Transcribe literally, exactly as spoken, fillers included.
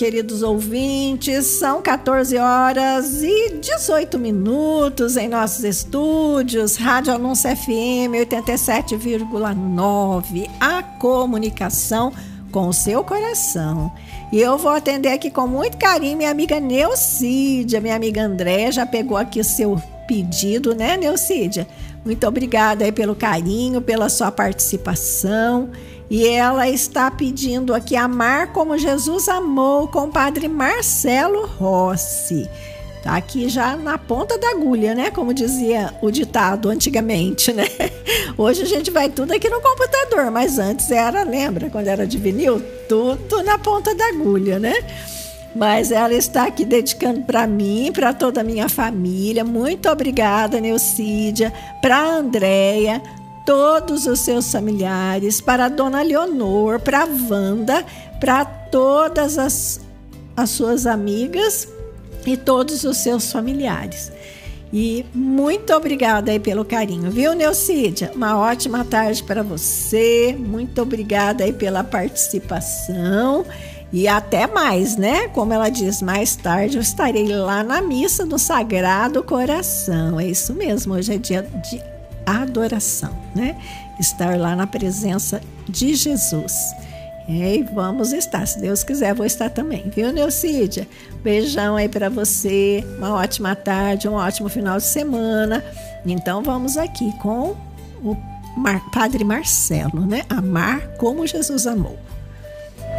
Queridos ouvintes, são quatorze horas e dezoito minutos em nossos estúdios, Rádio Anúncio F M oitenta e sete vírgula nove, a comunicação com o seu coração. E eu vou atender aqui com muito carinho minha amiga Neucídia, minha amiga Andréia já pegou aqui o seu pedido, né, Neucídia? Muito obrigada aí pelo carinho, pela sua participação. E ela está pedindo aqui Amar como Jesus Amou, com o padre Marcelo Rossi. Tá aqui já na ponta da agulha, né? Como dizia o ditado antigamente, né? Hoje a gente vai tudo aqui no computador, mas antes era, lembra? Quando era de vinil, tudo na ponta da agulha, né? Mas ela está aqui dedicando para mim, para toda a minha família. Muito obrigada, Neucídia, para a Andréia, todos os seus familiares, para a dona Leonor, para a Wanda, para todas as, as suas amigas e todos os seus familiares. E muito obrigada aí pelo carinho, viu, Neucídia? Uma ótima tarde para você, muito obrigada aí pela participação e até mais, né? Como ela diz, mais tarde eu estarei lá na missa do Sagrado Coração. É isso mesmo, hoje é dia de adoração, né? Estar lá na presença de Jesus. E vamos estar, se Deus quiser, vou estar também, viu, Neucídia? Beijão aí para você, uma ótima tarde, um ótimo final de semana. Então vamos aqui com o Mar- Padre Marcelo, né? Amar como Jesus amou.